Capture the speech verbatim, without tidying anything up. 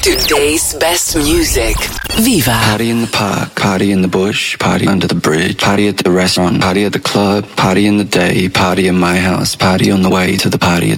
Today's best music. Viva. Party in the park, party in the bush, party under the bridge, party at the restaurant, party at the club, party in the day, party in my house, party on the way to the party.